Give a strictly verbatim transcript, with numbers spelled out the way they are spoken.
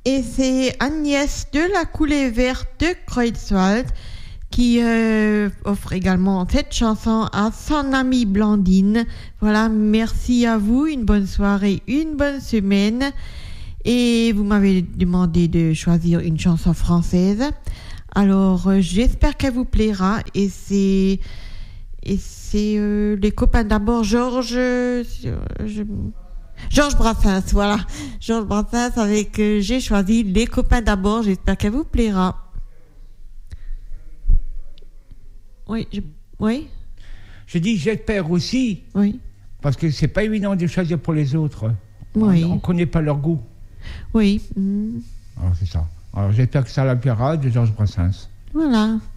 Et c'est Agnès de la Coulée Verte de Kreuzwald qui euh, offre également cette chanson à son amie Blandine. Voilà, merci à vous, une bonne soirée, une bonne semaine. Et vous m'avez demandé de choisir une chanson française. Alors, euh, j'espère qu'elle vous plaira. Et c'est, et c'est euh, les copains d'abord, Georges... Euh, je... Georges Brassens, voilà. Georges Brassens avec euh, j'ai choisi Les copains d'abord. J'espère qu'elle vous plaira. Oui, je, oui. Je dis j'espère aussi. Oui. Parce que c'est pas évident de choisir pour les autres. Oui. On ne connaît pas leur goût. Oui. Mm. Alors c'est ça. Alors j'espère que ça la plaira de Georges Brassens. Voilà.